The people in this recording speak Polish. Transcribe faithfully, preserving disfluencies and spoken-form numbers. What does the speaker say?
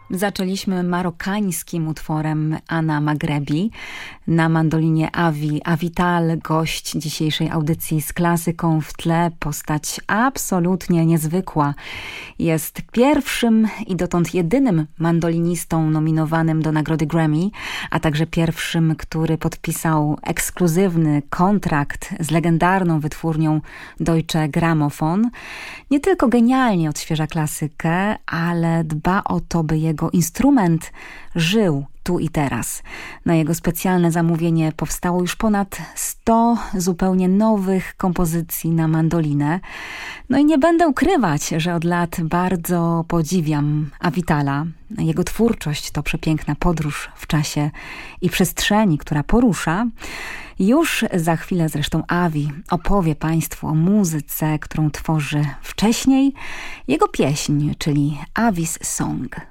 Zaczęliśmy marokańskim utworem Ana Magrebi. Na mandolinie Avi Avital, gość dzisiejszej audycji z klasyką w tle, postać absolutnie niezwykła. Jest pierwszym i dotąd jedynym mandolinistą nominowanym do nagrody Grammy, a także pierwszym, który podpisał ekskluzywny kontrakt z legendarną wytwórnią Deutsche Grammophon. Nie tylko genialnie odświeża klasykę, ale dba o to, by jego instrument żył tu i teraz. Na jego specjalne zamówienie powstało już ponad sto zupełnie nowych kompozycji na mandolinę. No i nie będę ukrywać, że od lat bardzo podziwiam Avitala. Jego twórczość to przepiękna podróż w czasie i przestrzeni, która porusza. Już za chwilę zresztą Avi opowie Państwu o muzyce, którą tworzy wcześniej. Jego pieśń, czyli Avi's Song.